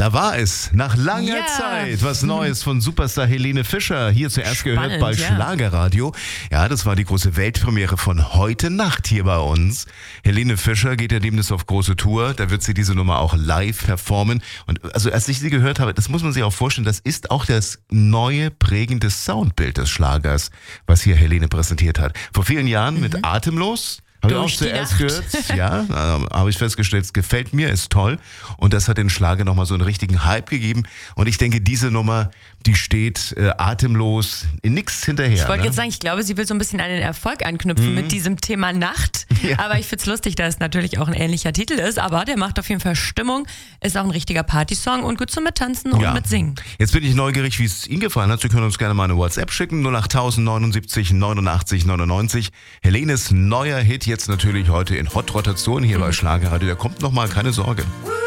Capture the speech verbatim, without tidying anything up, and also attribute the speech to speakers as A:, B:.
A: Da war es, nach langer
B: Ja.
A: Zeit, was Neues von Superstar Helene Fischer. Hier zuerst
B: Spannend,
A: gehört bei
B: ja.
A: Schlagerradio. Ja, das war die große Weltpremiere von heute Nacht hier bei uns. Helene Fischer geht ja demnächst auf große Tour. Da wird sie diese Nummer auch live performen. Und also als ich sie gehört habe, das muss man sich auch vorstellen, das ist auch das neue prägende Soundbild des Schlagers, was hier Helene präsentiert hat. Vor vielen Jahren mit Atemlos. Habe ich auch
B: Durch die
A: zuerst
B: Nacht.
A: gehört, ja, äh, habe ich festgestellt, es gefällt mir, ist toll und das hat den Schlager nochmal so einen richtigen Hype gegeben und ich denke, diese Nummer, die steht äh, atemlos in nichts hinterher.
B: Ich wollte
A: ne?
B: jetzt sagen, ich glaube, sie will so ein bisschen an den Erfolg anknüpfen
A: Mhm.
B: mit diesem Thema Nacht.
A: Ja.
B: Aber ich find's lustig, dass es natürlich auch ein ähnlicher Titel ist. Aber der macht auf jeden Fall Stimmung, ist auch ein richtiger Partysong und gut zum Mittanzen und
A: Ja.
B: Mitsingen.
A: Jetzt bin ich neugierig, wie es Ihnen gefallen hat. Sie können uns gerne mal eine WhatsApp schicken, null acht neunundsiebzig neunundachtzig neunundneunzig. Helenes neuer Hit jetzt natürlich heute in Hot Rotation hier bei Schlagerradio. Der kommt nochmal, keine Sorge.